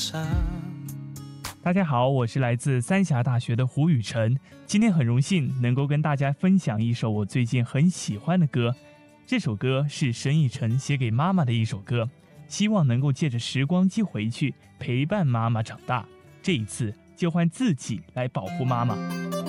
上。 大家好，我是来自三峡大学的胡宇辰，今天很荣幸能够跟大家分享一首我最近很喜欢的歌。这首歌是沈以诚写给妈妈的一首歌，希望能够借着时光机回去陪伴妈妈长大，这一次就换自己来保护妈妈。